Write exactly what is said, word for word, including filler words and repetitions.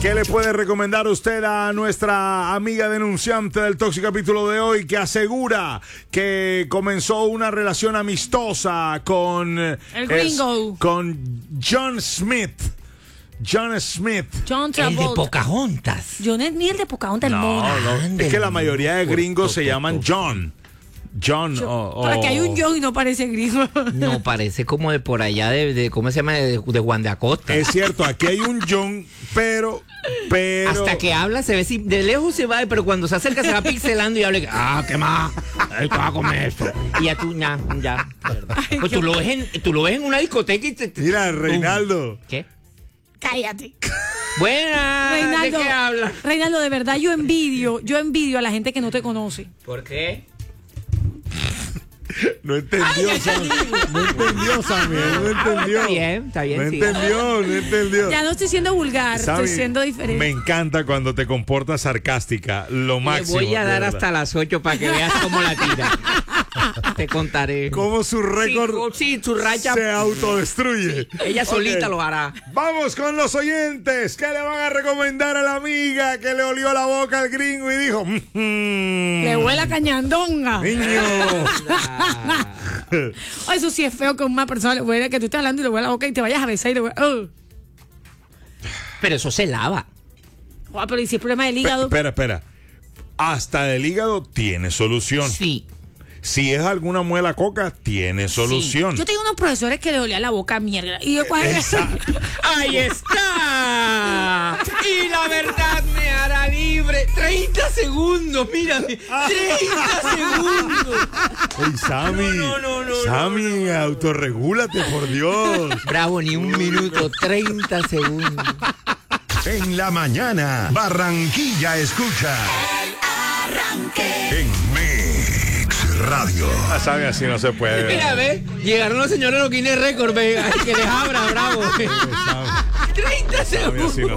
¿Qué le puede recomendar usted a nuestra amiga denunciante del tóxico capítulo de hoy que asegura que comenzó una relación amistosa con el gringo, es, con John Smith? John Smith. John El de Pocahontas. John es ni el de Pocahontas, el No, mono. no, es que la mayoría de gringos se llaman John. John. John. Oh, oh. Para que hay un John y no parece gringo. No, parece como de por allá, de, de ¿cómo se llama? De, de Juan de Acosta. Es cierto, aquí hay un John, pero, pero... Hasta que habla, se ve, si de lejos se va, pero cuando se acerca se va pixelando y habla, ah, ¿qué más? Ay, ¿qué vas a comer esto? Y ya tú, ya, ya. Ay, Pues tú lo, ves en, tú lo ves en una discoteca y te... te Mira, Reinaldo. ¿Qué? Cállate. Buena, Reinaldo, ¿de qué habla? Reinaldo, de verdad yo envidio, yo envidio a la gente que no te conoce. ¿Por qué? No entendió, Sammy. No entendió, Sammy. No entendió. Está bien, está bien. No sí. entendió, no entendió. Ya no estoy siendo vulgar, Sammy, estoy siendo diferente. me encanta cuando te comportas sarcástica. Lo Le máximo. voy a de dar verdad. hasta las ocho para que veas cómo la tira. Te contaré. Cómo su récord Sí, sí, su racha. se autodestruye. Ella solita Ok. lo hará. Vamos con los oyentes. ¿Qué le van a recomendar a la amiga que le olió la boca al gringo y dijo: mmm, Le huele a cañandonga. niño? Oh, eso sí es feo que una persona le huele, que tú estás hablando y le huele la boca y te vayas a besar y le huele. Oh. Pero eso se lava. Oh, pero ¿y si es problema del Pe- hígado? Espera, espera. Hasta el hígado tiene solución. Sí. Si es alguna muela coca, tiene solución. Yo tengo unos profesores que le olía la boca a mierda. Y yo, ¿cuál es? ¡Ahí está! Y la verdad me hará libre. treinta segundos, mírame. treinta segundos. Ey, Sammy. No, no, no, no, Sammy, no, no, no. autorregúlate, por Dios. Bravo, ni un minuto, treinta segundos. En la mañana, Barranquilla escucha. En Mix Radio. Ah, Sammy, así no se puede. Mira, ve, llegaron los señores de los Guinness Records, ve, ay, que les abra, bravo. Sammy, treinta Sammy, así segundos. no